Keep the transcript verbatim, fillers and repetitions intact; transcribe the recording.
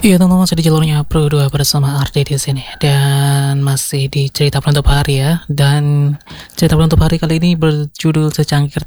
Iya teman-teman, masih di jalurnya Pro dua bersama Ardi di sini dan masih di cerita penutup hari ya. Dan cerita penutup hari kali ini berjudul Secangkir